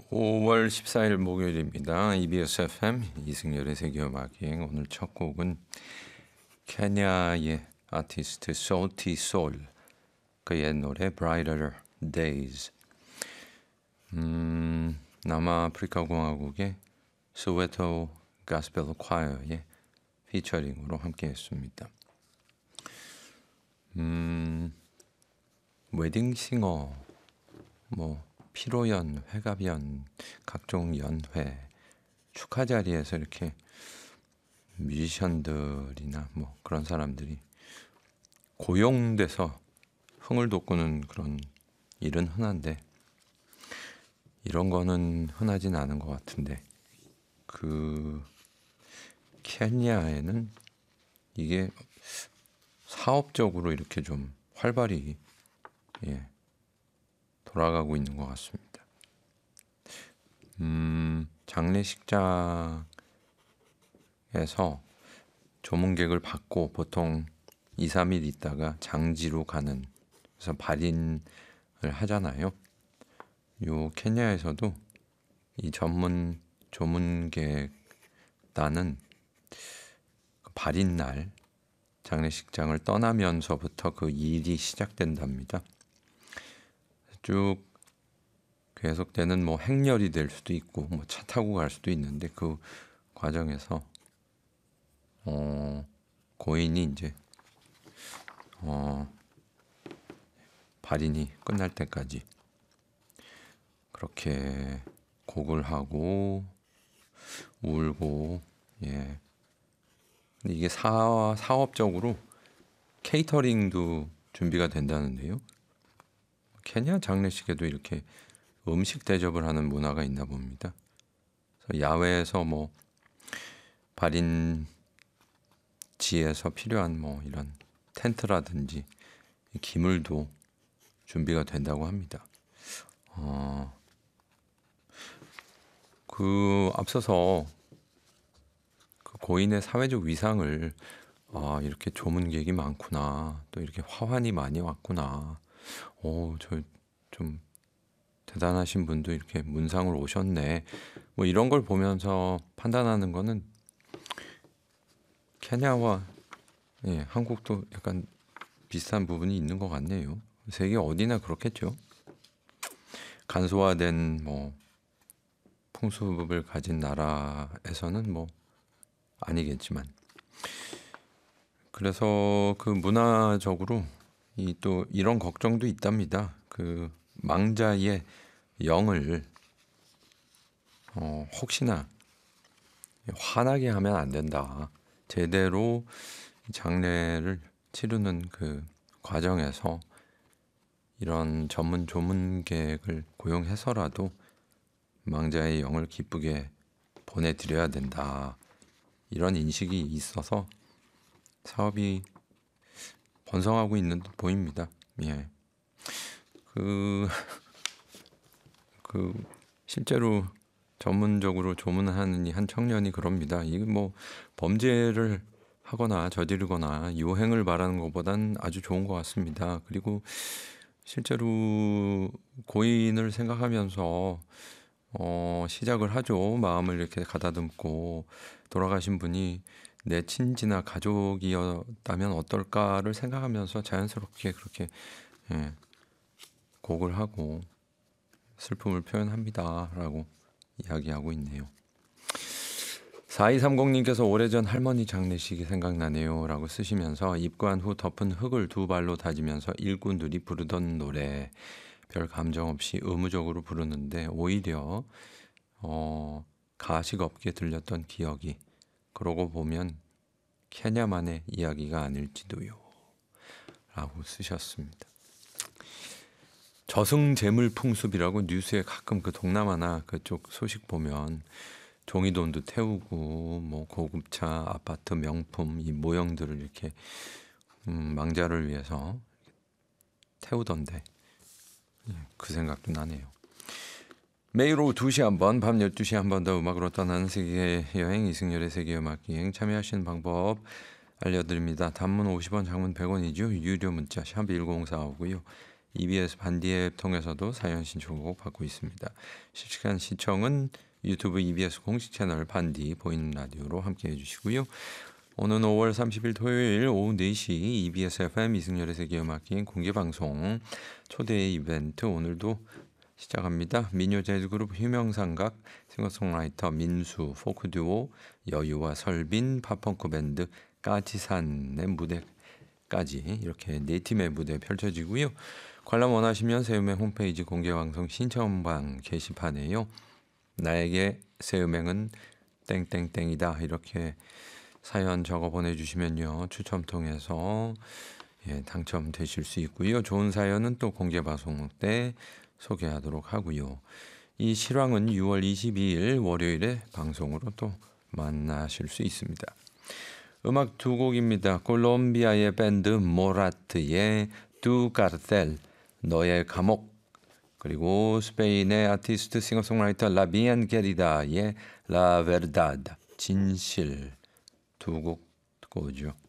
5월 14일 목요일입니다. EBS FM 이승열의 세계음악여행. 오늘 첫 곡은 케냐의 아티스트 Salty Soul, 그의 노래 Brighter Days. 남아프리카 공화국의 소웨토 가스펠 콰이어의 피처링으로 함께했습니다. 웨딩싱어, 피로연, 회갑연, 각종 연회, 축하 자리에서 이렇게 뮤지션들이나 그런 사람들이 고용돼서 흥을 돋구는 그런 일은 흔한데, 이런 거는 흔하진 않은 것 같은데, 케냐에는 이게 사업적으로 이렇게 좀 활발히 돌아가고 있는 것 같습니다. 장례식장에서 조문객을 받고 보통 2, 3일 있다가 장지로 가는, 그래서 발인을 하잖아요. 요 케냐에서도 이 전문 조문객단은 발인 날 장례식장을 떠나면서부터 그 일이 시작된답니다. 쭉 계속되는 행렬이 될 수도 있고 차 타고 갈 수도 있는데, 그 과정에서 고인이 이제 발인이 끝날 때까지 그렇게 곡을 하고 울고, 근데 이게 사업적으로 케이터링도 준비가 된다는데요. 케냐 장례식에도 이렇게 음식 대접을 하는 문화가 있나 봅니다. 그래서 야외에서 발인지에서 필요한 이런 텐트라든지 기물도 준비가 된다고 합니다. 앞서서 그 고인의 사회적 위상을, 이렇게 조문객이 많구나, 또 이렇게 화환이 많이 왔구나, 저 좀 대단하신 분도 이렇게 문상을 오셨네, 이런 걸 보면서 판단하는 거는 케냐와 한국도 약간 비슷한 부분이 있는 것 같네요. 세계 어디나 그렇겠죠. 간소화된 풍습을 가진 나라에서는 아니겠지만, 그래서 그 문화적으로 또 이런 걱정도 있답니다. 그 망자의 영을 혹시나 화나게 하면 안 된다. 제대로 장례를 치르는 그 과정에서 이런 전문 조문객을 고용해서라도 망자의 영을 기쁘게 보내드려야 된다. 이런 인식이 있어서 사업이 번성하고 있는 듯 보입니다. 실제로 전문적으로 조문하는 한 청년이 그럽니다. 이게 범죄를 하거나 저지르거나 요행을 말하는 것보단 아주 좋은 것 같습니다. 그리고 실제로 고인을 생각하면서 시작을 하죠. 마음을 이렇게 가다듬고, 돌아가신 분이 내 친지나 가족이었다면 어떨까를 생각하면서 자연스럽게 그렇게 곡을 하고 슬픔을 표현합니다 라고 이야기하고 있네요. 4230님께서 오래전 할머니 장례식이 생각나네요 라고 쓰시면서, 입관 후 덮은 흙을 두 발로 다지면서 일꾼들이 부르던 노래, 별 감정 없이 의무적으로 부르는데 오히려 가식 없게 들렸던 기억이, 그러고 보면 케냐만의 이야기가 아닐지도요 라고 쓰셨습니다. 저승제물풍습이라고 뉴스에 가끔 그 동남아나 그쪽 소식 보면 종이돈도 태우고 고급차, 아파트 명품 이 모형들을 이렇게 망자를 위해서 태우던데, 그 생각도 나네요. 매일 오후 2시 한 번, 밤 12시 한 번 더 음악으로 떠나는 세계여행, 이승열의 세계음악여행. 참여하시는 방법 알려드립니다. 단문 50원, 장문 100원이죠. 유료 문자 샵 1045고요. EBS 반디 앱 통해서도 사연 신청곡 받고 있습니다. 실시간 시청은 유튜브 EBS 공식 채널 반디 보이는 라디오로 함께해 주시고요. 오는 5월 30일 토요일 오후 4시 EBS FM 이승열의 세계음악기행 공개방송 초대 이벤트 오늘도 시작합니다. 민요 재즈그룹 휴명삼각 싱어송라이터 민수, 포크듀오 여유와 설빈, 팝펑크 밴드 까치산의 무대까지 이렇게 네 팀의 무대 펼쳐지고요. 관람 원하시면 새음행 홈페이지 공개방송 신청방 게시판에요. 나에게 새음행은 땡땡땡이다 이렇게 사연 적어 보내주시면요. 추첨 통해서 당첨되실 수 있고요. 좋은 사연은 또 공개방송 때 소개하도록 하고요. 이 실황은 6월 22일 월요일에 방송으로 또 만나실 수 있습니다. 음악 두 곡입니다. 콜롬비아의 밴드 모라트의 두 카르텔 너의 감옥 그리고 스페인의 아티스트 싱어송라이터 라비안 게리다의 라 베르다드 진실 두 곡 듣고 오죠.